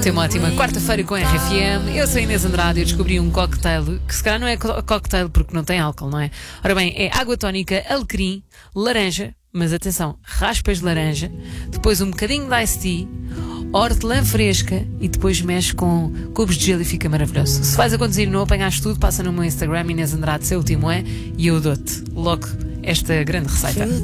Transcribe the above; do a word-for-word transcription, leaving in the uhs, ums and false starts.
Tema ótima, quarta-feira com R F M. Eu sou a Inês Andrade e eu descobri um cocktail que se calhar não é co- cocktail porque não tem álcool, não é? Ora bem, é água tónica, alecrim, laranja, mas atenção, raspas de laranja, depois um bocadinho de iced tea, hortelã fresca e depois mexe com cubos de gelo e fica maravilhoso. Se vais a conduzir e não apanhaste tudo, passa no meu Instagram, Inês Andrade, seu último é, e eu dou-te logo esta grande receita.